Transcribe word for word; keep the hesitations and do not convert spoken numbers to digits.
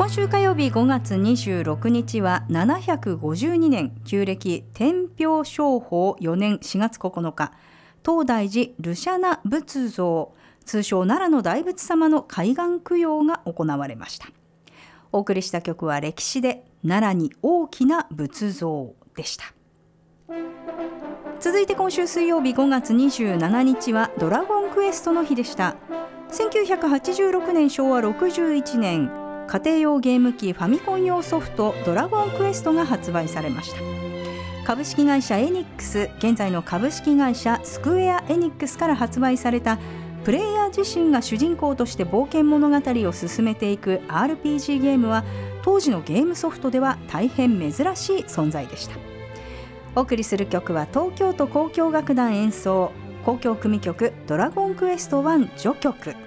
今週火曜日ごがつにじゅうろくにちはななひゃくごじゅうにねん旧暦天平正法よねんしがつここのか、東大寺ルシャナ仏像、通称奈良の大仏様の開眼供養が行われました。お送りした曲は歴史で奈良に大きな仏像でした。続いて今週水曜日ごがつにじゅうしちにちはドラゴンクエストの日でした。せんきゅうひゃくはちじゅうろくねんしょうわろくじゅういちねん、家庭用ゲーム機ファミコン用ソフトドラゴンクエストが発売されました。株式会社エニックス、現在の株式会社スクエアエニックスから発売された、プレイヤー自身が主人公として冒険物語を進めていく アールピージー ゲームは当時のゲームソフトでは大変珍しい存在でした。お送りする曲は東京都交響楽団演奏交響組曲ドラゴンクエストワン序曲。